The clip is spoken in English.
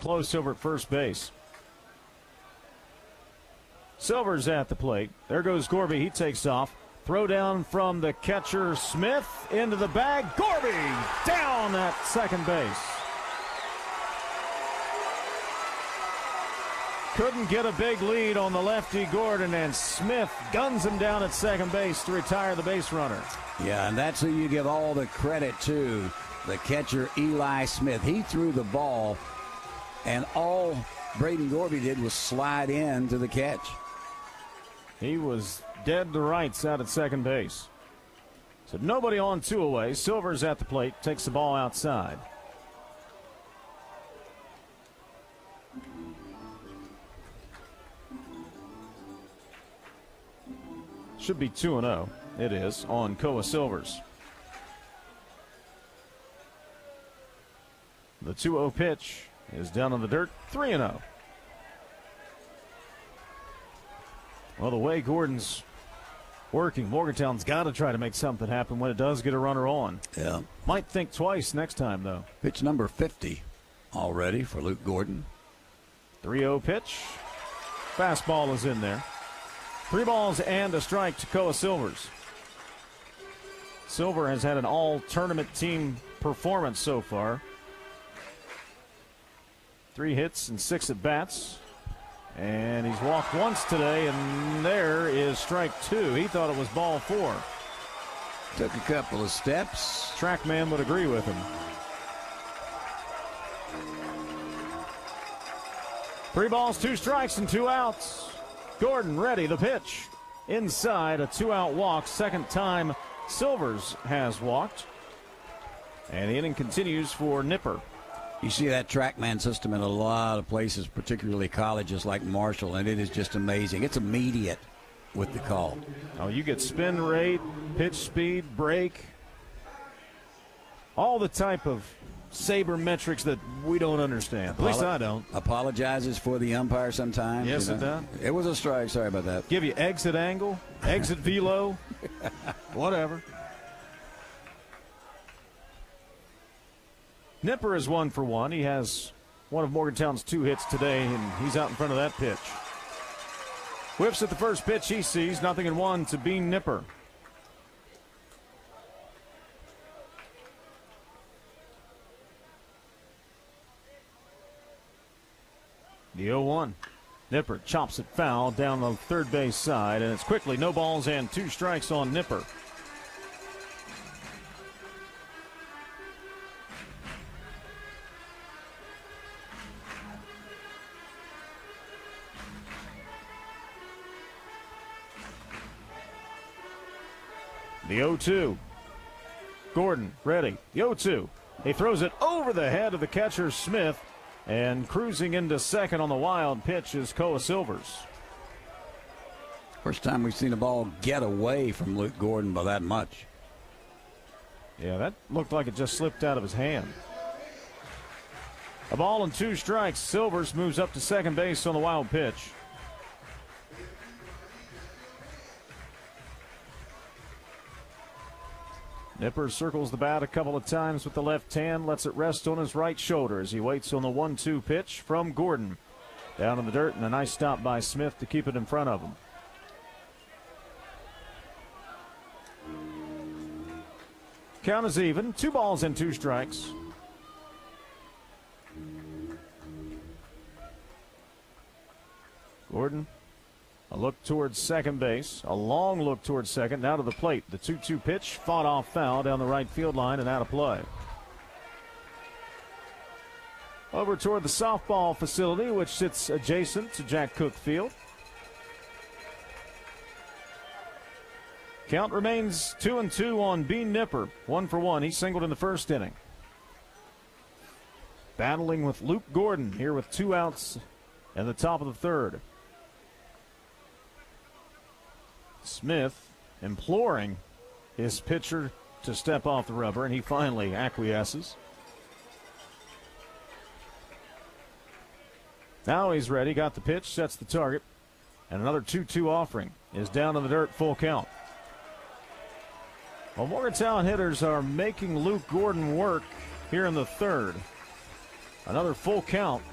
close over at first base. Silver's at the plate. There goes Gorby. He takes off. Throw down from the catcher, Smith, into the bag. Gorby down at second base. Couldn't get a big lead on the lefty Gordon, and Smith guns him down at second base to retire the base runner. Yeah, and that's who you give all the credit to, the catcher Eli Smith. He threw the ball, and all Braden Gorby did was slide in to the catch. He was dead to rights out at second base. So nobody on, two away. Silver's at the plate, takes the ball outside. Should be 2-0. It is on Koa Silvers. The 2-0 pitch is down on the dirt, 3-0. Well, the way Gordon's working, Morgantown's got to try to make something happen when it does get a runner on. Yeah. Might think twice next time, though. Pitch number 50 already for Luke Gordon. 3-0 pitch. Fastball is in there. 3 balls and a strike to Koa Silvers. Silver has had an all-tournament team performance so far. 3 hits and 6 at-bats. And he's walked once today, and there is strike 2. He thought it was ball 4. Took a couple of steps. Trackman would agree with him. 3 balls, 2 strikes, and 2 outs. Gordon ready, the pitch. Inside, a 2-out walk. Second time Silvers has walked. And the inning continues for Nipper. You see that TrackMan system in a lot of places, particularly colleges like Marshall, and it is just amazing. It's immediate with the call. Oh, you get spin rate, pitch speed, break, all the type of saber metrics that we don't understand. At least I don't. Apologizes for the umpire sometimes. Yes, it does. It was a strike. Sorry about that. Give you exit angle, exit velo, whatever. Nipper is 1 for 1. He has one of Morgantown's 2 hits today, and he's out in front of that pitch. Whiffs at the first pitch he sees. 0-1 to Bean Nipper. The 0-1. Nipper chops it foul down the third base side, and it's quickly no balls and 2 strikes on Nipper. The 0-2. Gordon ready. The 0-2. He throws it over the head of the catcher Smith, and cruising into second on the wild pitch is Koa Silvers. First time we've seen a ball get away from Luke Gordon by that much. Yeah, that looked like it just slipped out of his hand. A ball and 2 strikes. Silvers moves up to second base on the wild pitch. Nipper circles the bat a couple of times with the left hand, lets it rest on his right shoulder as he waits on the 1-2 pitch from Gordon. Down in the dirt, and a nice stop by Smith to keep it in front of him. Count is even. 2 balls and 2 strikes. Gordon, a look towards second base, a long look towards second, now to the plate. The 2-2 pitch fought off foul down the right field line and out of play. Over toward the softball facility, which sits adjacent to Jack Cook Field. Count remains 2-2 on Bean Nipper. 1 for 1. He singled in the first inning. Battling with Luke Gordon here with 2 outs in the top of the third. Smith imploring his pitcher to step off the rubber, and he finally acquiesces. Now he's ready, got the pitch, sets the target, and another 2-2 offering is down in the dirt, full count. Well, Morgantown hitters are making Luke Gordon work here in the third. Another full count